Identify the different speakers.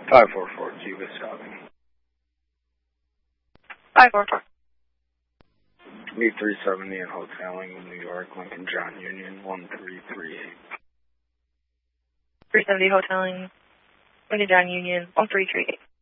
Speaker 1: 544 Cuba Avenue.
Speaker 2: 544.
Speaker 1: Meet 370 in Hoteling, New York, Lincoln John Union, 1338.
Speaker 2: 370 Hoteling, Lincoln John Union, 1338.